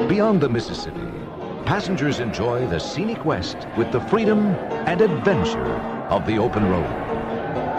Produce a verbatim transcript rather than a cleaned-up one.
Beyond the Mississippi, passengers enjoy the scenic West with the freedom and adventure of the open road.